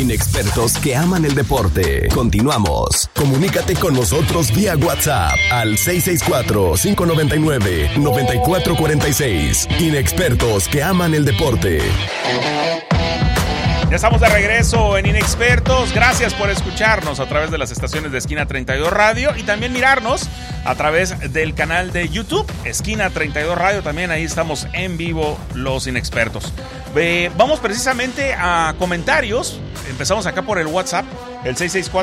Inexpertos que aman el deporte. Continuamos. Comunícate con nosotros vía WhatsApp al 664-599-9446. Inexpertos que aman el deporte. Ya estamos de regreso en Inexpertos. Gracias por escucharnos a través de las estaciones de Esquina 32 Radio y también mirarnos a través del canal de YouTube, Esquina 32 Radio. También ahí estamos en vivo los Inexpertos. Vamos precisamente a comentarios. Empezamos acá por el WhatsApp, el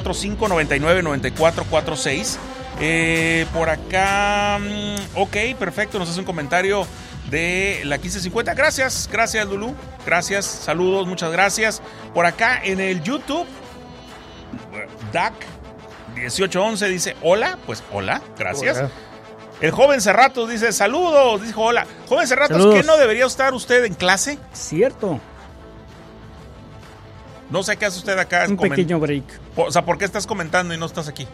664-599-9446. Por acá, ok, perfecto, nos hace un comentario de la 1550. Gracias Lulú, gracias, saludos, muchas gracias. Por acá en el YouTube, DAC 1811 dice hola, pues hola, gracias. Hola. El joven Cerratos dice saludos, dijo hola. Joven Cerratos, saludos. ¿Qué no debería estar usted en clase? Cierto. No sé qué hace usted acá. Un pequeño break. O sea, ¿por qué estás comentando y no estás aquí?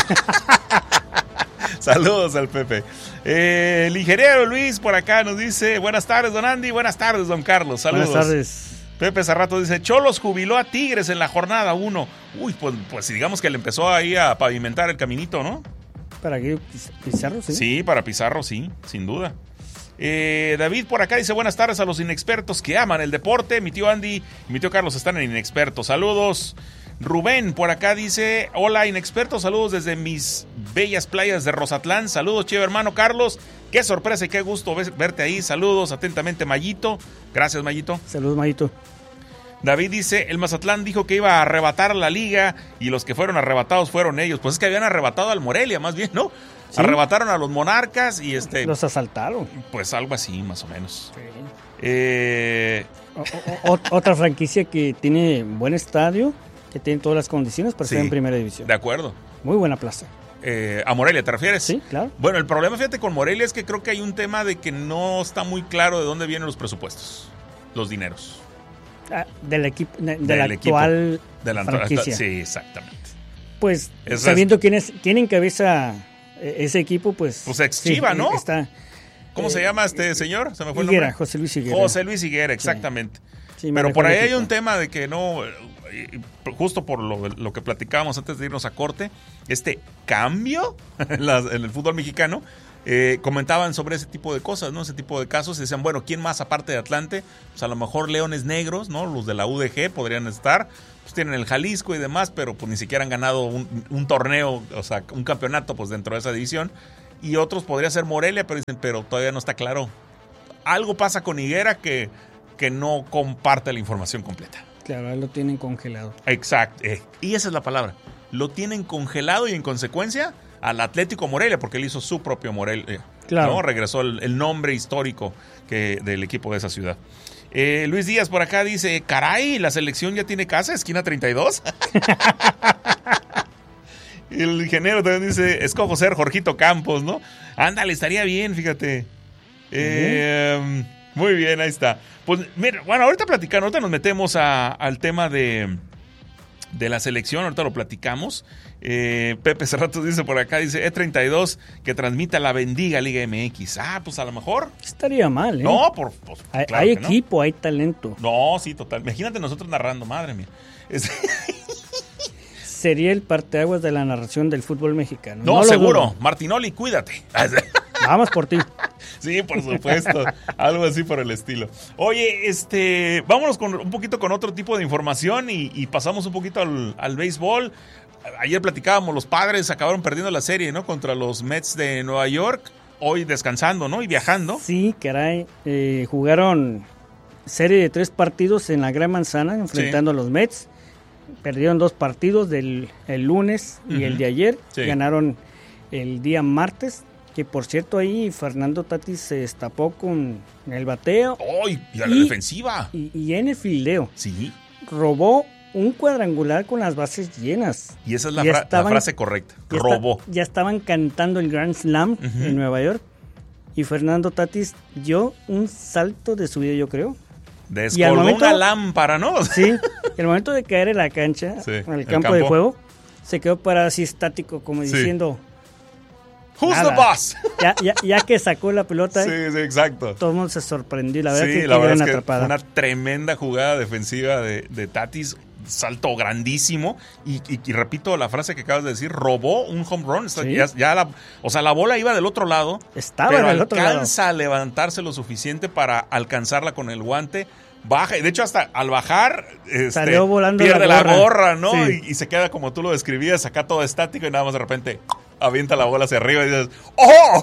Saludos al Pepe. El ingeniero Luis por acá nos dice buenas tardes, don Andy, buenas tardes, don Carlos. Saludos. Buenas tardes. Pepe Cerrato dice Cholos jubiló a Tigres en la jornada 1. Uy, pues digamos que le empezó ahí a pavimentar el caminito, ¿no? ¿Para qué? ¿Pizarro? Sí. Sí, para Pizarro, sí, sin duda. David por acá dice buenas tardes a los inexpertos que aman el deporte. Mi tío Andy y mi tío Carlos están en Inexpertos. Saludos. Rubén por acá dice hola inexpertos, saludos desde mis bellas playas de Rozatlán. Saludos, chido hermano Carlos, qué sorpresa y qué gusto verte ahí. Saludos atentamente Mayito. Gracias Mayito. Saludos Mayito. David dice el Mazatlán dijo que iba a arrebatar la liga y los que fueron arrebatados fueron ellos. Pues es que habían arrebatado al Morelia más bien, ¿no? ¿Sí? Arrebataron a los Monarcas y los asaltaron. Pues algo así más o menos. Sí. Otra franquicia que tiene buen estadio, que tiene todas las condiciones para estar en primera división. De acuerdo. Muy buena plaza. ¿A Morelia te refieres? Sí, claro. Bueno, el problema, fíjate, con Morelia es que creo que hay un tema de que no está muy claro de dónde vienen los presupuestos, los dineros. Del equipo, de la actual franquicia. Sí, exactamente. Pues, sabiendo quién encabeza ese equipo, pues... Pues ex Chiva, ¿no? Está, ¿Cómo se llama este señor? ¿Se me fue Higuera, el nombre? José Luis Higuera. José Luis Higuera, exactamente. Sí, pero por ahí hay un tema de que no... Justo por lo que platicábamos antes de irnos a corte, este cambio en el fútbol mexicano, comentaban sobre ese tipo de cosas, ¿no? Ese tipo de casos, y decían, bueno, ¿quién más aparte de Atlante? Pues a lo mejor Leones Negros, ¿no? Los de la UDG podrían estar, pues tienen el Jalisco y demás, pero pues ni siquiera han ganado un torneo, o sea, un campeonato pues dentro de esa división, y otros podría ser Morelia, pero dicen, pero todavía no está claro. Algo pasa con Higuera que no comparte la información completa. Claro, lo tienen congelado. Exacto, y esa es la palabra. Lo tienen congelado y en consecuencia al Atlético Morelia, porque él hizo su propio Morelia. Claro. ¿No? Regresó el nombre histórico del equipo de esa ciudad. Luis Díaz por acá dice, caray, la selección ya tiene casa, esquina 32. El ingeniero también dice, escojo ser Jorgito Campos, ¿no? Ándale, estaría bien, fíjate. Muy bien, ahí está. Pues mira, bueno, ahorita nos metemos al tema de la selección, ahorita lo platicamos. Pepe Cerratos dice por acá, dice E32 que transmita la Bendiga Liga MX. Pues a lo mejor estaría mal, ¿eh? No, hay equipo, no. Hay talento. No, sí, total. Imagínate nosotros narrando, madre mía. Sería el parteaguas de la narración del fútbol mexicano. No seguro. Martinoli, cuídate. Vamos por ti. Sí, por supuesto. Algo así por el estilo. Oye, vámonos un poquito con otro tipo de información y pasamos un poquito al béisbol. Ayer platicábamos, los Padres acabaron perdiendo la serie, ¿no? Contra los Mets de Nueva York. Hoy descansando, ¿no? Y viajando. Sí, caray. Jugaron serie de 3 partidos en la Gran Manzana, enfrentando a los Mets. Perdieron 2 partidos, el lunes y el de ayer. Sí. Ganaron el día martes. Que por cierto ahí Fernando Tatis se destapó con el bateo. Y a la defensiva. Y en el fildeo. Sí. Robó un cuadrangular con las bases llenas. Y esa es la frase correcta. Robó. Ya estaban cantando el Grand Slam en Nueva York. Y Fernando Tatis dio un salto de su vida, yo creo. Descolgó una lámpara, ¿no? Sí. El momento de caer en la cancha, en el campo de juego, se quedó parado así estático, como diciendo... Who's nada. the boss? Ya que sacó la pelota, Sí, exacto. todo el mundo se sorprendió. La verdad Sí, que la verdad gran es que atrapada. fue una tremenda jugada defensiva de Tatis. Salto grandísimo. Y repito la frase que acabas de decir: robó un home run. Sí. La bola iba del otro lado. Estaba pero en el otro lado. alcanza a levantarse lo suficiente para alcanzarla con el guante. Baja, y de hecho hasta al bajar salió volando pierde la gorra, ¿no? Sí. Y se queda como tú lo describías, acá todo estático y nada más de repente avienta la bola hacia arriba y dices, ¡oh!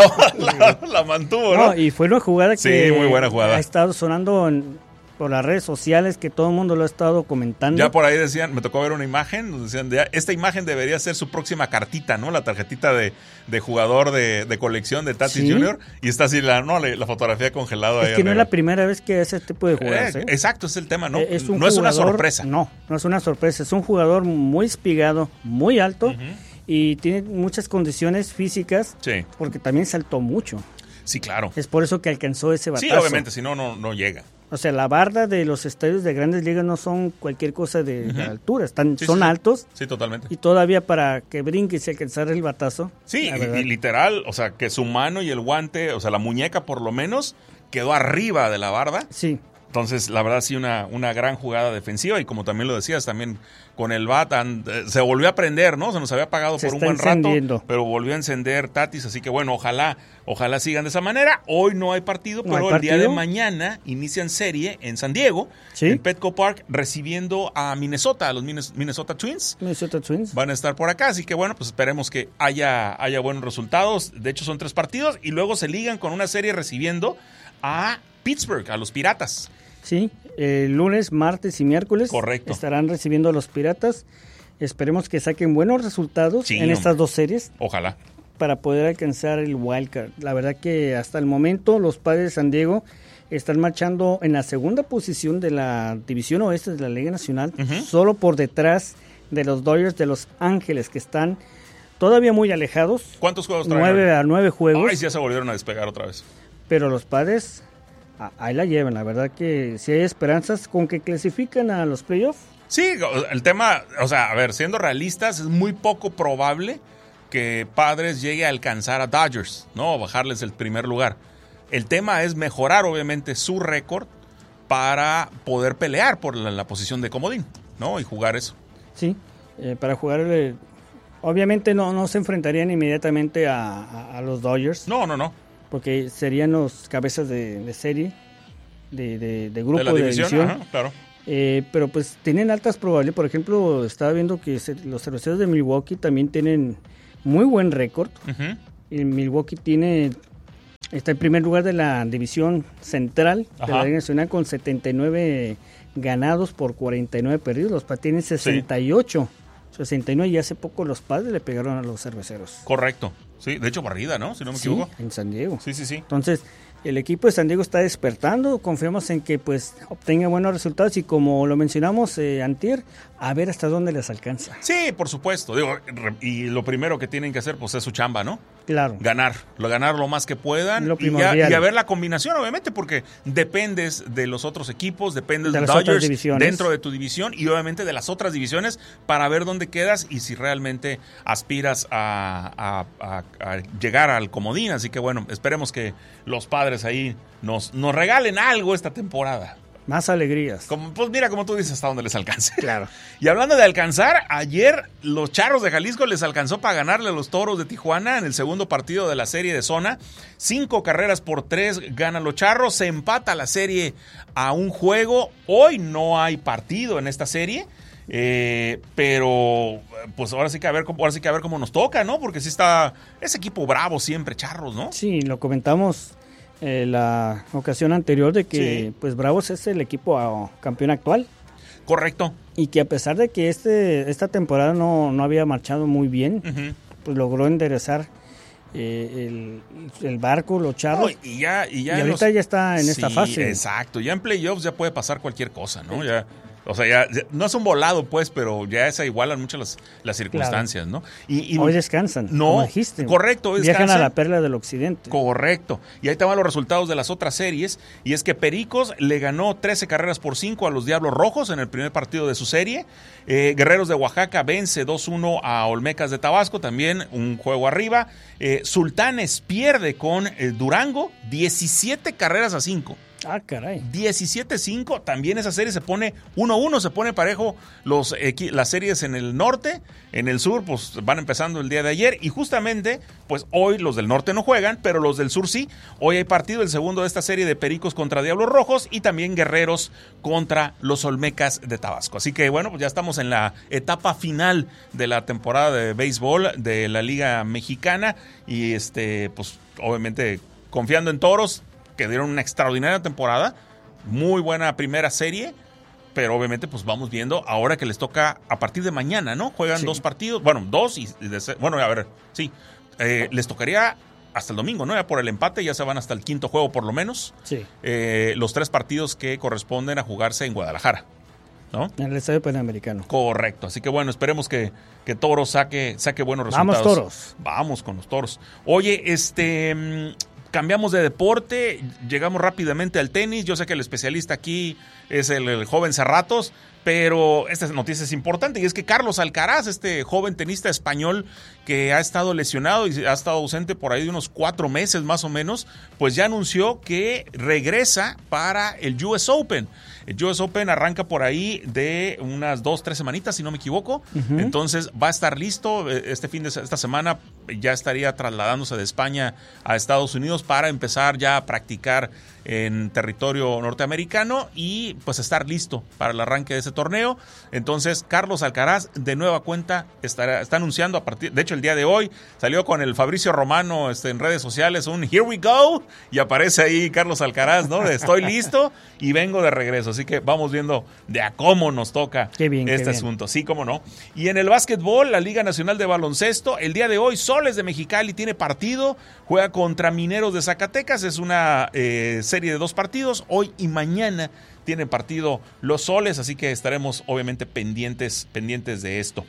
La mantuvo, ¿no? Y fue una jugada que muy buena jugada. Ha estado sonando por las redes sociales, que todo el mundo lo ha estado comentando. Ya por ahí decían, me tocó ver una imagen, nos decían, esta imagen debería ser su próxima cartita, ¿no? La tarjetita de jugador de colección de Tatis Jr. Y está así la fotografía congelada ahí. Es que no es la primera vez que hace este tipo de jugadas. Exacto, es el tema, ¿no? Es no es una sorpresa. No es una sorpresa. Es un jugador muy espigado, muy alto y tiene muchas condiciones físicas porque también saltó mucho. Sí, claro. Es por eso que alcanzó ese batazo. Sí, obviamente, si no, no llega. O sea, la barda de los estadios de Grandes Ligas no son cualquier cosa de altura, son altos. Sí, totalmente. Y todavía para que brinque y alcanzar el batazo. Sí, y literal, o sea, que su mano y el guante, o sea, la muñeca por lo menos, quedó arriba de la barda. Sí. Entonces, la verdad, sí, una gran jugada defensiva. Y como también lo decías, también con el bat se volvió a prender, ¿no? Se nos había apagado por un buen rato, pero volvió a encender Tatis. Así que bueno, ojalá sigan de esa manera. Hoy no hay partido, pero el día de mañana inician serie en San Diego, en Petco Park, recibiendo a Minnesota, a los Minnesota Twins. Minnesota Twins. Van a estar por acá, así que bueno, pues esperemos que haya buenos resultados. De hecho, son 3 partidos y luego se ligan con una serie recibiendo a Pittsburgh, a los Piratas. Sí, lunes, martes y miércoles. Correcto. Estarán recibiendo a los Piratas. Esperemos que saquen buenos resultados en estas 2 series. Ojalá. Para poder alcanzar el wildcard. La verdad que hasta el momento los Padres de San Diego están marchando en la segunda posición de la División Oeste de la Liga Nacional, solo por detrás de los Dodgers de Los Ángeles, que están todavía muy alejados. ¿Cuántos juegos traen? 9 juegos. Ay, sí, ya se volvieron a despegar otra vez. Pero los Padres ahí la llevan, la verdad que si hay esperanzas con que clasifican a los playoffs. Sí, el tema, o sea, a ver, siendo realistas, es muy poco probable que Padres llegue a alcanzar a Dodgers, ¿no? O bajarles el primer lugar. El tema es mejorar, obviamente, su récord para poder pelear por la posición de comodín, ¿no? Y jugar eso. Sí, para jugar, obviamente no se enfrentarían inmediatamente a los Dodgers. No. Porque serían los cabezas de serie, de grupo, de la división. Ajá, claro. Pero pues tienen altas probabilidades. Por ejemplo, estaba viendo que los Cerveceros de Milwaukee también tienen muy buen récord. Y Milwaukee está en primer lugar de la división central de la Liga Nacional con 79 ganados por 49 perdidos. Los Padres tienen 68. 69, y hace poco los Padres le pegaron a los Cerveceros. Correcto. Sí, de hecho barrida, ¿no? Si no me equivoco. En San Diego. Sí. Entonces, el equipo de San Diego está despertando, confiamos en que pues obtenga buenos resultados y como lo mencionamos antier, a ver hasta dónde les alcanza. Sí, por supuesto. Digo, y lo primero que tienen que hacer pues es su chamba, ¿no? Claro. Ganar lo más que puedan y a ver la combinación, obviamente, porque dependes de los otros equipos, dependes de Dodgers dentro de tu división y obviamente de las otras divisiones para ver dónde quedas y si realmente aspiras a llegar al comodín. Así que bueno, esperemos que los Padres ahí nos regalen algo esta temporada. Más alegrías. Pues mira, como tú dices, hasta donde les alcance. Claro. Y hablando de alcanzar, ayer los Charros de Jalisco les alcanzó para ganarle a los Toros de Tijuana en el segundo partido de la serie de zona. 5 carreras por 3 ganan los Charros. Se empata la serie a un juego. Hoy no hay partido en esta serie. Pero pues ahora sí que a ver cómo nos toca, ¿no? Porque sí está ese equipo bravo siempre, Charros, ¿no? Sí, lo comentamos la ocasión anterior de que pues Bravos es el equipo campeón actual. Correcto. Y que a pesar de que esta temporada no había marchado muy bien, pues logró enderezar el barco, los Charros. Y ahorita ya está en esta fase. Exacto, ya en playoffs ya puede pasar cualquier cosa, ¿no? Ya O sea, ya no es un volado, pues, pero ya se igualan mucho las circunstancias, claro, ¿no? Y hoy descansan, no, como dijiste. Correcto, hoy descansan. Viajan a la perla del occidente. Correcto. Y ahí te van los resultados de las otras series. Y es que Pericos le ganó 13-5 a los Diablos Rojos en el primer partido de su serie. Guerreros de Oaxaca vence 2-1 a Olmecas de Tabasco, también un juego arriba. Sultanes pierde con Durango 17-5. Ah, caray. 17-5, también esa serie se pone 1-1, se pone parejo las series en el norte, en el sur pues van empezando el día de ayer y justamente pues hoy los del norte no juegan, pero los del sur sí. Hoy hay partido, el segundo de esta serie de Pericos contra Diablos Rojos y también Guerreros contra los Olmecas de Tabasco. Así que bueno, pues ya estamos en la etapa final de la temporada de béisbol de la Liga Mexicana y pues obviamente confiando en Toros, que dieron una extraordinaria temporada, muy buena primera serie, pero obviamente pues vamos viendo ahora que les toca a partir de mañana, ¿no? Juegan sí. 2 partidos, bueno, 2 bueno, a ver, sí, les tocaría hasta el domingo, ¿no? Ya por el empate ya se van hasta el quinto juego por lo menos. Sí. Los 3 partidos que corresponden a jugarse en Guadalajara, ¿no? En el Estadio Panamericano. Correcto, así que bueno, esperemos que Toros saque buenos resultados. Vamos Toros. Vamos con los Toros. Oye, cambiamos de deporte, llegamos rápidamente al tenis. Yo sé que el especialista aquí es el joven Cerratos, pero esta noticia es importante y es que Carlos Alcaraz, este joven tenista español que ha estado lesionado y ha estado ausente por ahí de unos 4 meses más o menos, pues ya anunció que regresa para el US Open. El US Open arranca por ahí de unas 2-3 semanitas, si no me equivoco. Uh-huh. Entonces va a estar listo esta semana. Ya estaría trasladándose de España a Estados Unidos para empezar ya a practicar en territorio norteamericano y pues estar listo para el arranque de ese torneo. Entonces Carlos Alcaraz de nueva cuenta está anunciando a partir, de hecho el día de hoy salió con el Fabricio Romano en redes sociales un "Here we go" y aparece ahí Carlos Alcaraz, ¿no? De estoy listo y vengo de regreso. Así que vamos viendo de a cómo nos toca este asunto. Sí, cómo no. Y en el básquetbol, la Liga Nacional de Baloncesto, el día de hoy Soles de Mexicali tiene partido, juega contra Mineros de Zacatecas, es una serie de 2 partidos, hoy y mañana tienen partido los Soles, así que estaremos obviamente pendientes de esto.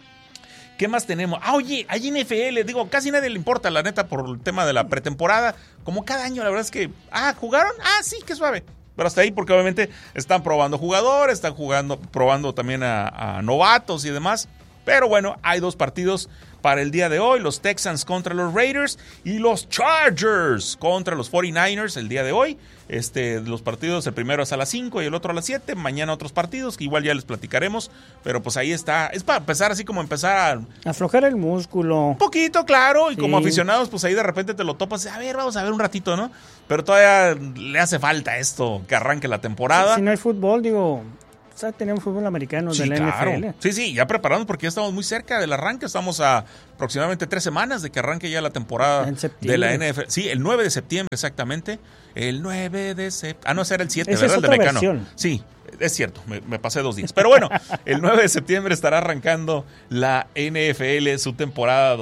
¿Qué más tenemos? Oye, hay NFL, digo, casi nadie le importa, la neta, por el tema de la pretemporada, como cada año, la verdad es que, ¿jugaron? Sí, qué suave. Pero hasta ahí, porque obviamente están probando jugadores, están probando también a novatos y demás. Pero bueno, hay 2 partidos para el día de hoy, los Texans contra los Raiders y los Chargers contra los 49ers el día de hoy. Los partidos, el primero es a las 5 y el otro a las 7, mañana otros partidos que igual ya les platicaremos, pero pues ahí está, es para empezar así como empezar a aflojar el músculo. Un poquito, claro, y sí. Como aficionados pues ahí de repente te lo topas, a ver, vamos a ver un ratito, ¿no? Pero todavía le hace falta esto, que arranque la temporada. Si no hay fútbol, digo... O sea, tenemos fútbol americano de la NFL. Sí, ya preparando porque ya estamos muy cerca del arranque. Estamos a aproximadamente 3 semanas de que arranque ya la temporada de la NFL. Sí, el 9 de septiembre exactamente. El 9 de septiembre. Ese era el 7, ¿verdad? Es otra el de Mecano. Versión. Sí, es cierto, me pasé 2 días. Pero bueno, el 9 de septiembre estará arrancando la NFL su temporada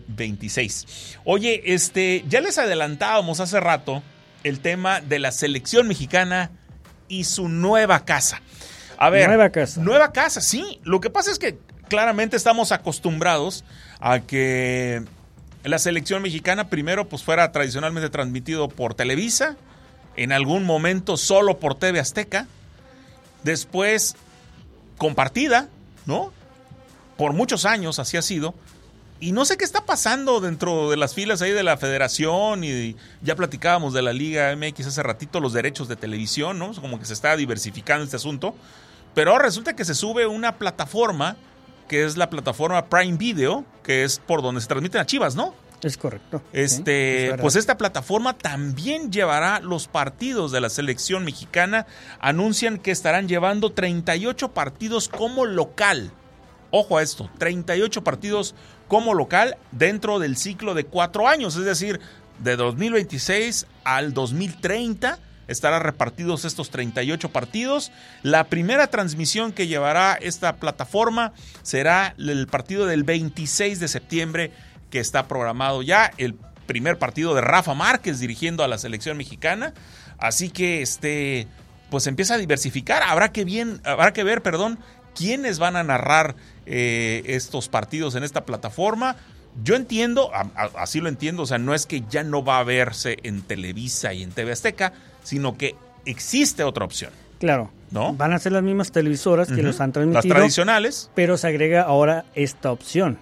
2026. Oye, ya les adelantábamos hace rato el tema de la selección mexicana y su nueva casa. A ver, nueva casa, sí. Lo que pasa es que claramente estamos acostumbrados a que la selección mexicana primero pues fuera tradicionalmente transmitido por Televisa, en algún momento solo por TV Azteca, después compartida, ¿no? Por muchos años así ha sido. Y no sé qué está pasando dentro de las filas ahí de la federación y ya platicábamos de la Liga MX hace ratito, los derechos de televisión, ¿no? Como que se está diversificando este asunto. Pero ahora resulta que se sube una plataforma, que es la plataforma Prime Video, que es por donde se transmiten a Chivas, ¿no? Es correcto. Pues esta plataforma también llevará los partidos de la selección mexicana. Anuncian que estarán llevando 38 partidos como local. Ojo a esto, 38 partidos como local dentro del ciclo de 4 años, es decir, de 2026 al 2030. Estarán repartidos estos 38 partidos. La primera transmisión que llevará esta plataforma será el partido del 26 de septiembre, que está programado ya, el primer partido de Rafa Márquez dirigiendo a la selección mexicana. Así que pues empieza a diversificar. Habrá que ver, quiénes van a narrar estos partidos en esta plataforma. Yo entiendo, así lo entiendo, o sea, no es que ya no va a verse en Televisa y en TV Azteca, sino que existe otra opción. Claro, ¿no? Van a ser las mismas televisoras que los han transmitido. Las tradicionales. Pero se agrega ahora esta opción.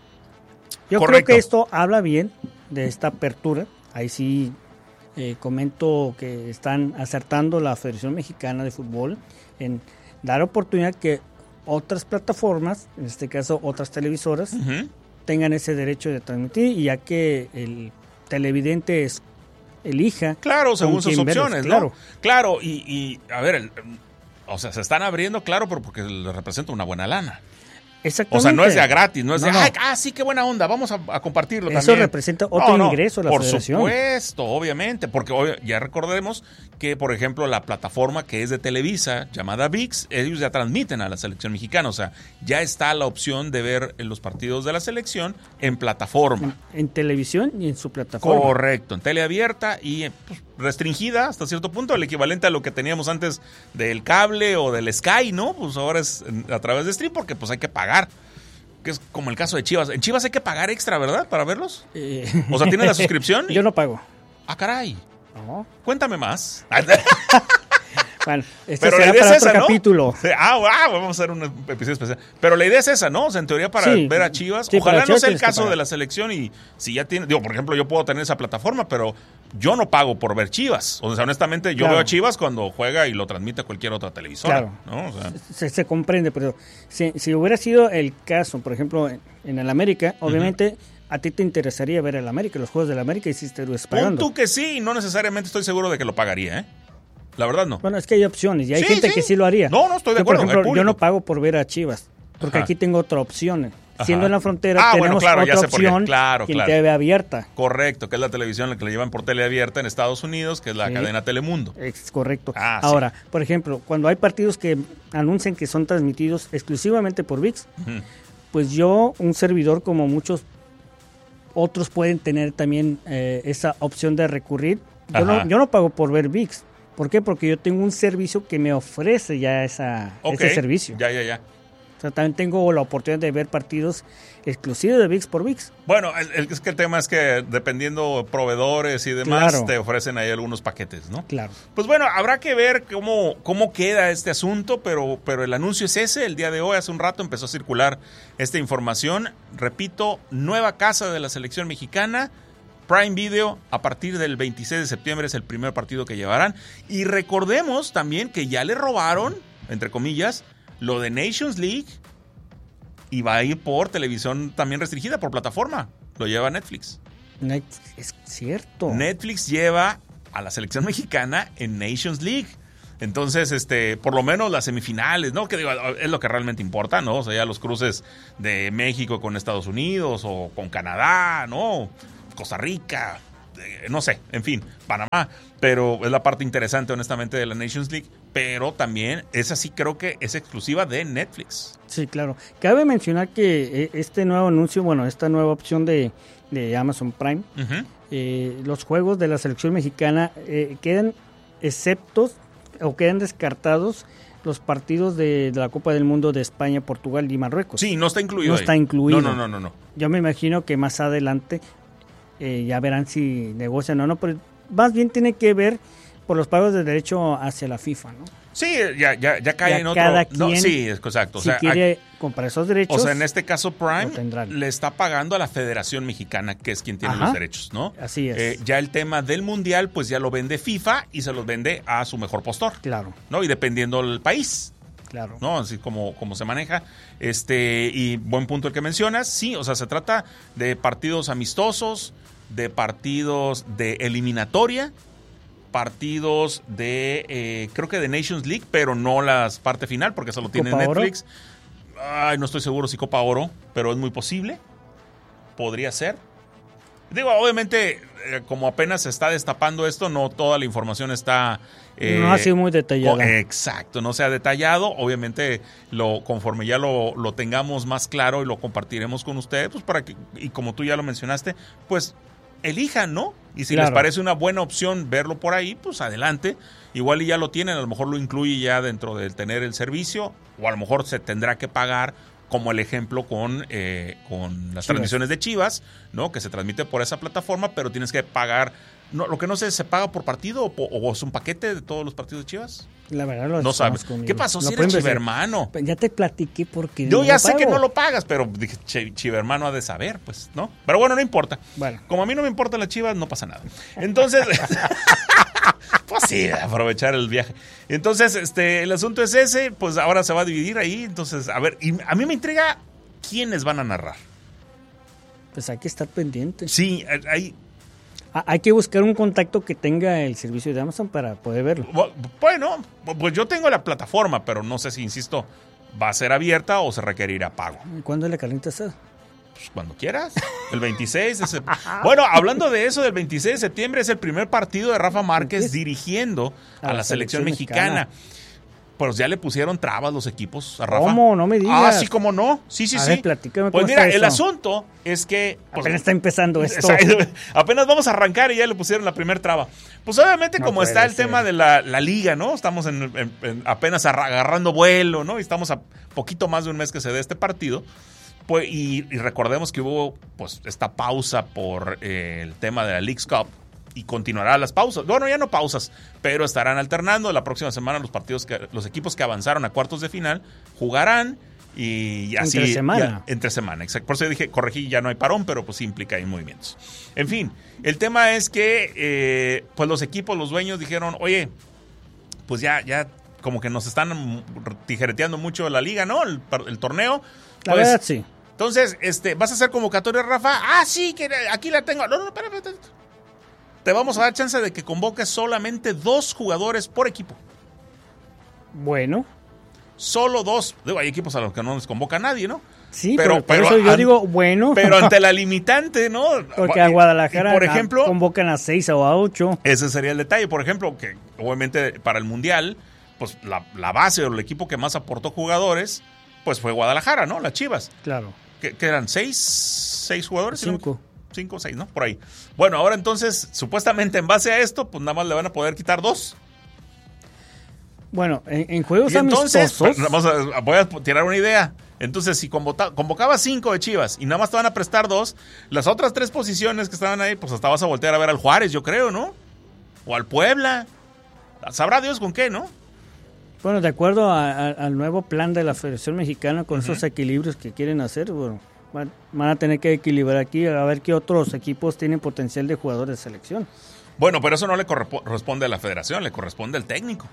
Yo Correcto. creo que esto habla bien de esta apertura. Ahí sí comento que están acertando la Federación Mexicana de Fútbol en dar oportunidad que otras plataformas, en este caso otras televisoras, tengan ese derecho de transmitir, y ya que el televidente elija. Claro, según sus opciones, verlos, ¿no? Claro, y a ver, o sea, se están abriendo, claro, pero porque les representa una buena lana. Exactamente. O sea, no es de a gratis, no es No, de, no. Sí, qué buena onda, vamos a compartirlo Eso también. representa otro ingreso a la federación. Por supuesto, obviamente, porque ya recordemos que, por ejemplo, la plataforma que es de Televisa, llamada ViX, ellos ya transmiten a la selección mexicana, o sea, ya está la opción de ver los partidos de la selección en plataforma. En televisión y en su plataforma. Correcto, en tele abierta y pues, restringida hasta cierto punto, el equivalente a lo que teníamos antes del cable o del Sky, ¿no? Pues ahora es a través de stream, porque pues hay que pagar. Que es como el caso de Chivas. En Chivas hay que pagar extra, ¿verdad? Para verlos. O sea, ¿tiene la suscripción? Yo no pago. Ah, caray. No. Cuéntame más. Bueno, este Pero será la idea para es esa, otro ¿no? capítulo. Sí, vamos a hacer un episodio especial. Pero la idea es esa, ¿no? O sea, en teoría para Sí. ver a Chivas. Sí, Ojalá para no Chivas sea el tienes que caso pagar. de la selección y si ya tiene... Digo, por ejemplo, yo puedo tener esa plataforma, pero yo no pago por ver Chivas. O sea, honestamente, yo Claro. veo a Chivas cuando juega y lo transmite cualquier otra televisora. Claro. ¿No? O sea, Se comprende, pero si hubiera sido el caso, por ejemplo, en el América, obviamente a ti te interesaría ver el América, los juegos del América, y si estuvieras pon pagando. tú que sí, y no necesariamente estoy seguro de que lo pagaría, ¿eh? La verdad no. Bueno, es que hay opciones y hay Sí, gente sí. que sí lo haría. No, estoy de Yo, acuerdo, por el ejemplo, público. yo no pago por ver a Chivas, porque Ajá. aquí tengo otra opción. Ajá. Siendo en la frontera, Bueno, tenemos claro, ya otra sé por qué. opción Claro, en claro. TV abierta. Correcto, que es la televisión la que le llevan por tele abierta en Estados Unidos, que es la Sí. cadena Telemundo. Es correcto. Sí. Ahora, por ejemplo, cuando hay partidos que anuncian que son transmitidos exclusivamente por ViX, pues yo, un servidor como muchos otros pueden tener también esa opción de recurrir. Ajá. Yo no pago por ver ViX. ¿Por qué? Porque yo tengo un servicio que me ofrece ya ese servicio. Ya. O sea, también tengo la oportunidad de ver partidos exclusivos de ViX por ViX. Bueno, es que el tema es que dependiendo proveedores y demás, Claro. te ofrecen ahí algunos paquetes, ¿no? Claro. Pues bueno, habrá que ver cómo queda este asunto, pero el anuncio es ese. El día de hoy, hace un rato, empezó a circular esta información. Repito, nueva casa de la selección mexicana, Prime Video, a partir del 26 de septiembre es el primer partido que llevarán. Y recordemos también que ya le robaron, entre comillas, lo de Nations League y va a ir por televisión también restringida, por plataforma. Lo lleva Netflix. Es cierto. Netflix lleva a la selección mexicana en Nations League. Entonces, por lo menos las semifinales, ¿no? Que digo, es lo que realmente importa, ¿no? O sea, ya los cruces de México con Estados Unidos o con Canadá, ¿no? Costa Rica, no sé, en fin, Panamá. Pero es la parte interesante, honestamente, de la Nations League. Pero también, esa sí creo que es exclusiva de Netflix. Sí, claro. Cabe mencionar que este nuevo anuncio, bueno, esta nueva opción de Amazon Prime, los juegos de la selección mexicana quedan exceptos o quedan descartados los partidos de la Copa del Mundo de España, Portugal y Marruecos. Sí, no está incluido. No está incluido. No. Yo me imagino que más adelante ya verán si negocian o no, pero más bien tiene que ver por los pagos de derecho hacia la FIFA, ¿no? Sí, ya cae Ya en otro. cada No, quien, sí, exacto. Si quiere comprar esos derechos. O sea, en este caso Prime lo tendrán. le está pagando a la Federación Mexicana, que es quien tiene Ajá. los derechos, ¿no? Así es. Ya el tema del Mundial, pues ya lo vende FIFA y se los vende a su mejor postor, Claro, ¿no? Y dependiendo del país, claro. ¿no? Así como se maneja. Y buen punto el que mencionas. Sí, o sea, se trata de partidos amistosos, de partidos de eliminatoria, partidos de, creo que de Nations League, pero no la parte final, porque eso lo tiene ¿Copa Oro? Netflix. Ay, no estoy seguro si Copa Oro, pero es muy posible. Podría ser. Digo, obviamente, como apenas se está destapando esto, no toda la información está... no ha sido muy detallada. Exacto, no se ha detallado. Obviamente, conforme ya lo tengamos más claro y lo compartiremos con ustedes, pues para que, y como tú ya lo mencionaste, pues elijan, ¿no? Y si Claro. les parece una buena opción verlo por ahí, pues adelante. Igual y ya lo tienen, a lo mejor lo incluye ya dentro del tener el servicio, o a lo mejor se tendrá que pagar, como el ejemplo con las transmisiones de Chivas, ¿no? Que se transmite por esa plataforma, pero tienes que pagar. No, lo que no sé, ¿se paga por partido o es un paquete de todos los partidos de Chivas? La verdad lo No sabes. conmigo. ¿Qué pasó Lo si pueden eres ver. chivermano? Ya te platiqué porque Yo no ya lo sé que pago. no lo pagas, pero dije, chivermano ha de saber, pues, ¿no? Pero bueno, no importa. Bueno. Como a mí no me importan las Chivas, no pasa nada. Entonces, pues sí, aprovechar el viaje. Entonces, el asunto es ese, pues ahora se va a dividir ahí. Entonces, a ver, y a mí me intriga quiénes van a narrar. Pues hay que estar pendiente. Sí, hay. Hay que buscar un contacto que tenga el servicio de Amazon para poder verlo. Bueno, pues yo tengo la plataforma, pero no sé si, insisto, va a ser abierta o se requerirá pago. ¿Cuándo es la carnita asada? Pues cuando quieras. El 26 de septiembre. Bueno, hablando de eso, del 26 de septiembre es el primer partido de Rafa Márquez dirigiendo a la selección mexicana. Pues ya le pusieron trabas los equipos a Rafa. ¿Cómo? No me digas. Ah, sí, cómo no. Sí. A ver, platícame pues cómo mira, está el eso. asunto es que... Pues, Apenas está empezando esto. apenas vamos a arrancar y ya le pusieron la primer traba. Pues obviamente No como puede está el ser. tema de la liga, ¿no? Estamos apenas agarrando vuelo, ¿no? Y estamos a poquito más de un mes que se dé este partido. Pues, y recordemos que hubo pues esta pausa por el tema de la Leagues Cup. Y continuará las pausas. Bueno, ya no pausas, pero estarán alternando. La próxima semana los equipos que avanzaron a cuartos de final jugarán y así. Entre semana. Entre semana, exacto. Por eso dije, corregí, ya no hay parón, pero pues implica ahí movimientos. En fin, el tema es que pues los equipos, los dueños dijeron, oye, pues ya como que nos están tijereteando mucho la liga, ¿no? El torneo. La Pues, verdad, sí. Entonces, ¿vas a hacer convocatoria, Rafa? Ah, sí, que aquí la tengo. No, espera. Te vamos a dar chance de que convoques solamente 2 jugadores por equipo. Bueno. Solo 2. Digo, hay equipos a los que no les convoca nadie, ¿no? Sí, pero por eso yo digo, bueno. Pero ante la limitante, ¿no? Porque a Guadalajara por ejemplo, convocan a 6 o a 8. Ese sería el detalle. Por ejemplo, que obviamente para el Mundial, pues la base o el equipo que más aportó jugadores, pues fue Guadalajara, ¿no? Las Chivas. Claro. ¿Qué eran? ¿6 jugadores? 5. 5 o 6, ¿no? Por ahí. Bueno, ahora entonces, supuestamente en base a esto, pues nada más le van a poder quitar 2. Bueno, en juegos Y entonces, amistosos... voy a tirar una idea. Entonces, si convocabas 5 de Chivas y nada más te van a prestar 2, las otras 3 posiciones que estaban ahí, pues hasta vas a voltear a ver al Juárez, yo creo, ¿no? O al Puebla. Sabrá Dios con qué, ¿no? Bueno, de acuerdo al nuevo plan de la Federación Mexicana, con esos equilibrios que quieren hacer, bueno, van a tener que equilibrar aquí a ver qué otros equipos tienen potencial de jugadores de selección. Bueno, pero eso no le corresponde a la federación, le corresponde al técnico.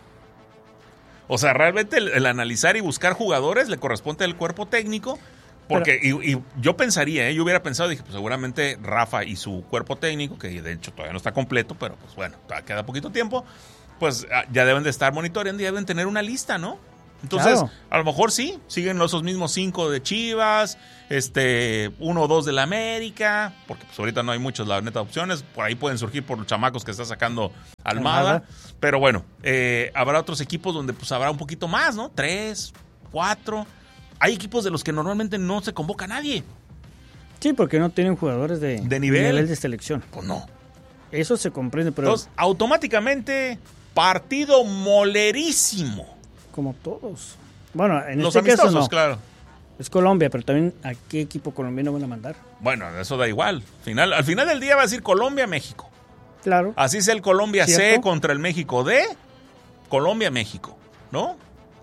O sea, realmente el analizar y buscar jugadores le corresponde al cuerpo técnico. Porque, y yo pensaría, yo hubiera pensado, dije, pues seguramente Rafa y su cuerpo técnico, que de hecho todavía no está completo, pero pues bueno, queda poquito tiempo, pues ya deben de estar monitoreando y deben tener una lista, ¿no? Entonces, claro, a lo mejor sí, siguen esos mismos 5 de Chivas, 1 o 2 de la América, porque pues ahorita no hay muchas, la neta, opciones. Por ahí pueden surgir por los chamacos que está sacando Almada. Pero bueno, habrá otros equipos donde pues habrá un poquito más, ¿no? 3, 4. Hay equipos de los que normalmente no se convoca a nadie. Sí, porque no tienen jugadores de nivel de selección. Pues no. Eso se comprende, pero... Entonces, automáticamente, partido molerísimo. Como todos. Bueno, en los este caso no. Claro. Es Colombia, pero también ¿a qué equipo colombiano van a mandar? Bueno, eso da igual. Al final del día va a decir Colombia-México. Claro. Así es el Colombia ¿cierto? C contra el México D. Colombia-México, ¿no?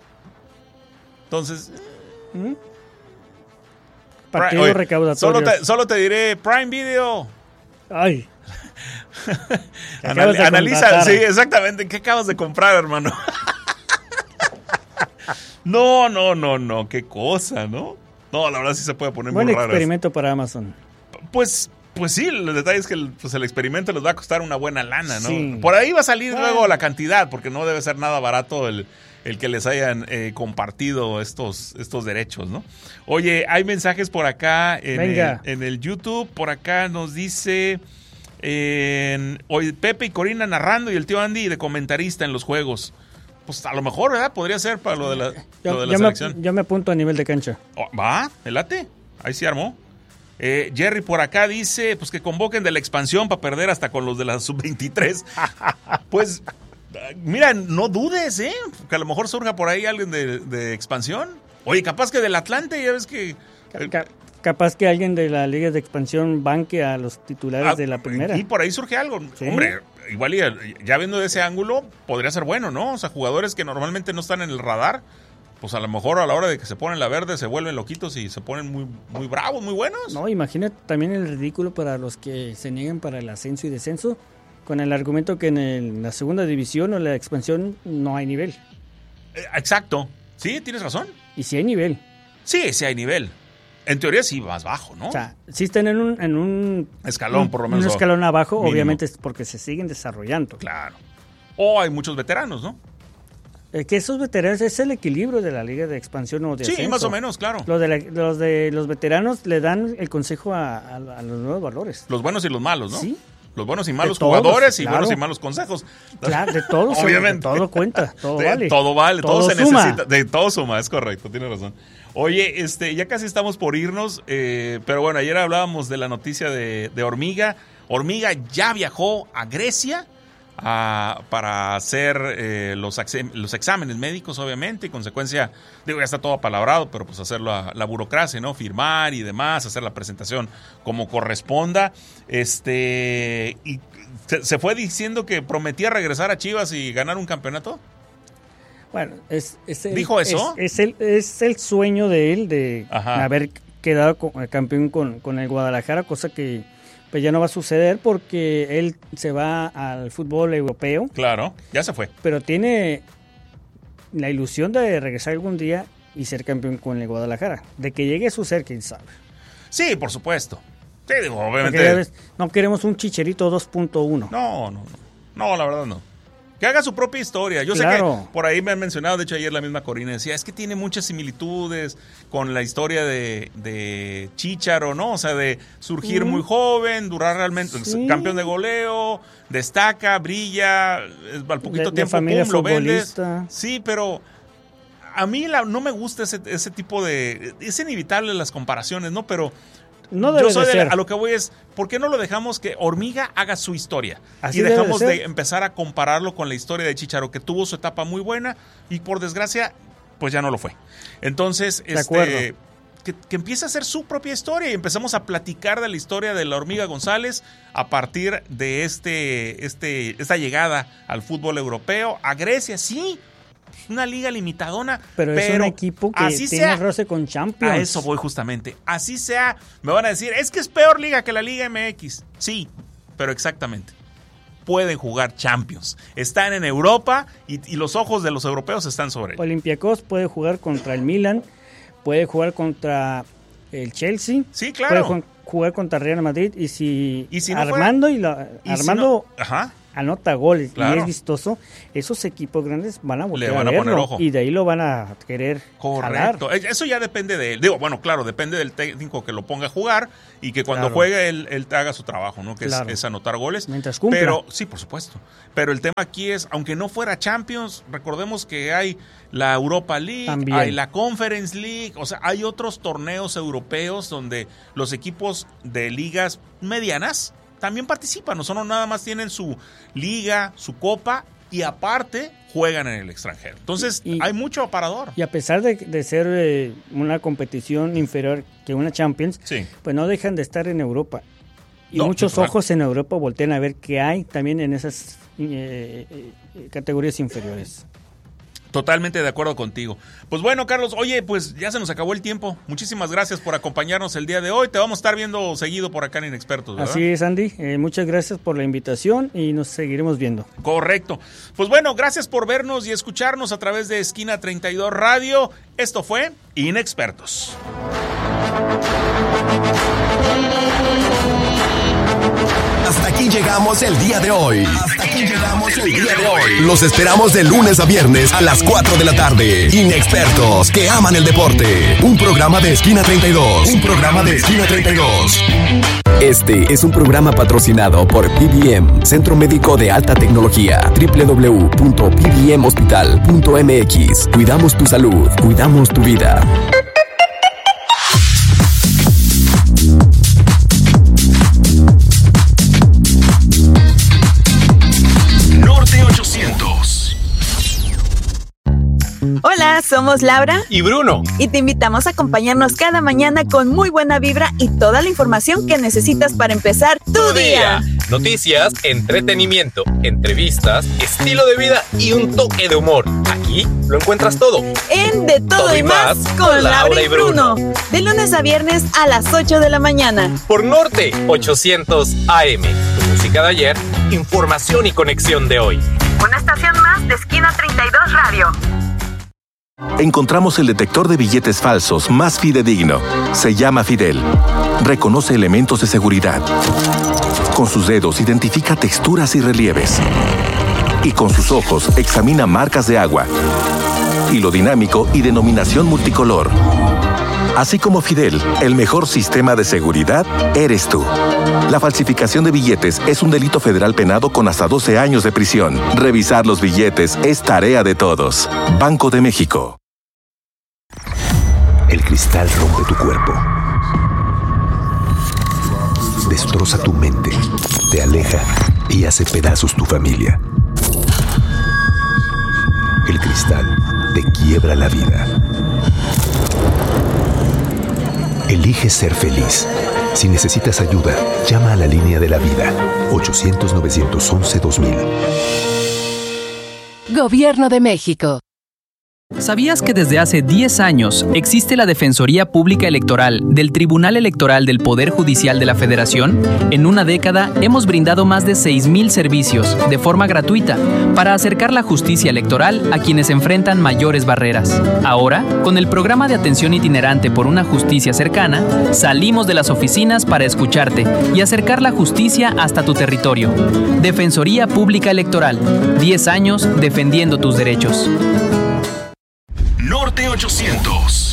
Entonces... Partido recaudatorio. Solo te diré Prime Video. Ay. Analiza, sí, exactamente. ¿Qué acabas de comprar, hermano? No, qué cosa, ¿no? No, la verdad sí se puede poner muy raro. Buen experimento para Amazon. Pues sí, el detalle es que el experimento les va a costar una buena lana, ¿no? Sí. Por ahí va a salir luego la cantidad, porque no debe ser nada barato el que les hayan compartido estos derechos, ¿no? Oye, hay mensajes por acá en el YouTube. Por acá nos dice hoy Pepe y Corina narrando y el tío Andy de comentarista en los juegos. Pues a lo mejor, ¿verdad? Podría ser para lo de la selección. Yo me apunto a nivel de cancha. Va, me late. Ahí sí armó. Jerry por acá dice, pues que convoquen de la expansión para perder hasta con los de la sub-23. Pues, mira, no dudes, que a lo mejor surja por ahí alguien de expansión. Oye, capaz que del Atlante, ya ves que... Capaz que alguien de la Liga de Expansión banque a los titulares de la primera. Y por ahí surge algo. ¿Sí? Hombre, igual ya viendo de ese ángulo, podría ser bueno, ¿no? O sea, jugadores que normalmente no están en el radar, pues a lo mejor a la hora de que se ponen la verde se vuelven loquitos y se ponen muy, muy bravos, muy buenos. No, imagínate también el ridículo para los que se niegan para el ascenso y descenso, con el argumento que en la segunda división o la expansión no hay nivel. Exacto. Sí, tienes razón. Y sí hay nivel. Sí, sí hay nivel. En teoría sí más bajo, ¿no? O sea, sí están en un escalón, por lo menos. Un escalón abajo, mínimo. Obviamente es porque se siguen desarrollando. Claro. O hay muchos veteranos, ¿no? Que esos veteranos es el equilibrio de la Liga de Expansión o de ascenso. Sí, más o menos, claro. Los veteranos le dan el consejo a los nuevos valores. Los buenos y los malos, ¿no? Sí. Los buenos y malos jugadores y buenos y malos consejos. Claro, de todo. Obviamente. De todo cuenta, todo vale. Todo vale, todo se suma. necesita. De todo suma, es correcto, tienes razón. Oye, ya casi estamos por irnos, pero bueno, ayer hablábamos de la noticia de Hormiga. Hormiga ya viajó a Grecia para hacer los exámenes médicos, obviamente, y consecuencia, ya está todo apalabrado, pero pues hacer la burocracia, ¿no? Firmar y demás, hacer la presentación como corresponda. Y se fue diciendo que prometía regresar a Chivas y ganar un campeonato. Bueno, ¿dijo eso? Es el sueño de él de haber quedado campeón con el Guadalajara, cosa que pues ya no va a suceder porque él se va al fútbol europeo. Claro, ya se fue. Pero tiene la ilusión de regresar algún día y ser campeón con el Guadalajara. De que llegue a suceder, quién sabe. Sí, por supuesto. Sí, digo, obviamente. No queremos un Chicharito 2.1. No, la verdad no. Que haga su propia historia. Yo sé que por ahí me han mencionado, de hecho ayer la misma Corina decía, es que tiene muchas similitudes con la historia de Chícharo, ¿no? O sea, de surgir muy joven, durar realmente, campeón de goleo, destaca, brilla, al poquito tiempo, familia lo vendes. Sí, pero a mí no me gusta ese tipo de... Es inevitable las comparaciones, ¿no? Pero... No debe yo ser. A lo que voy es, ¿por qué no lo dejamos que Hormiga haga su historia? Así y dejamos de empezar a compararlo con la historia de Chícharo, que tuvo su etapa muy buena y por desgracia, pues ya no lo fue. Entonces, que empiece a hacer su propia historia y empezamos a platicar de la historia de la Hormiga González a partir de esta llegada al fútbol europeo, a Grecia, sí. Una liga limitadona, pero es un equipo que tiene roce con Champions. A eso voy justamente. Así sea, me van a decir, es que es peor liga que la Liga MX. Sí, pero exactamente. Pueden jugar Champions. Están en Europa y los ojos de los europeos están sobre ellos. Olympiacos puede jugar contra el Milan, puede jugar contra el Chelsea. Sí, claro. Puede jugar contra Real Madrid y si no Armando anota goles claro. y es vistoso, esos equipos grandes van a volver a verlo, poner ojo. Y de ahí lo van a querer correcto jalar. Eso ya depende de él. Digo, bueno, claro, depende del técnico que lo ponga a jugar y que cuando juegue él haga su trabajo, ¿no? Que es anotar goles. Mientras cumpla. Pero sí, por supuesto. Pero el tema aquí es, aunque no fuera Champions, recordemos que hay la Europa League, también hay la Conference League, o sea, hay otros torneos europeos donde los equipos de ligas medianas también participan, no solo nada más tienen su liga, su copa y aparte juegan en el extranjero. Entonces hay mucho aparador. Y a pesar de ser una competición inferior que una Champions, pues no dejan de estar en Europa. Y muchos ojos en Europa voltean a ver qué hay también en esas categorías inferiores. Totalmente de acuerdo contigo. Pues bueno, Carlos, oye, pues ya se nos acabó el tiempo. Muchísimas gracias por acompañarnos el día de hoy. Te vamos a estar viendo seguido por acá en Inexpertos, ¿verdad? Así es, Andy. Muchas gracias por la invitación y nos seguiremos viendo. Correcto. Pues bueno, gracias por vernos y escucharnos a través de Esquina 32 Radio. Esto fue Inexpertos. Hasta aquí llegamos el día de hoy. Los esperamos de lunes a viernes a las 4 de la tarde. Inexpertos que aman el deporte. Un programa de Esquina 32. Este es un programa patrocinado por PBM, Centro Médico de Alta Tecnología. www.pbmhospital.mx. Cuidamos tu salud, cuidamos tu vida. Hola, somos Laura y Bruno. Y te invitamos a acompañarnos cada mañana con muy buena vibra y toda la información que necesitas para empezar tu día. Noticias, entretenimiento, entrevistas, estilo de vida y un toque de humor. Aquí lo encuentras todo. En De Todo y Más con Laura y Bruno. De lunes a viernes a las 8 de la mañana. Por Norte 800 AM. Música de ayer, información y conexión de hoy. Una estación más de Esquina 32 Radio. Encontramos el detector de billetes falsos más fidedigno. Se llama Fidel. Reconoce elementos de seguridad. Con sus dedos identifica texturas y relieves. Y con sus ojos examina marcas de agua, hilo dinámico y denominación multicolor. Así como Fidel, el mejor sistema de seguridad eres tú. La falsificación de billetes es un delito federal penado con hasta 12 años de prisión. Revisar los billetes es tarea de todos. Banco de México. El cristal rompe tu cuerpo. Destroza tu mente, te aleja y hace pedazos tu familia. El cristal te quiebra la vida. Elige ser feliz. Si necesitas ayuda, llama a la línea de la vida. 800-911-2000. Gobierno de México. ¿Sabías que desde hace 10 años existe la Defensoría Pública Electoral del Tribunal Electoral del Poder Judicial de la Federación? En una década hemos brindado más de 6,000 servicios de forma gratuita para acercar la justicia electoral a quienes enfrentan mayores barreras. Ahora, con el programa de atención itinerante por una justicia cercana, salimos de las oficinas para escucharte y acercar la justicia hasta tu territorio. Defensoría Pública Electoral, 10 años defendiendo tus derechos. Norte 800.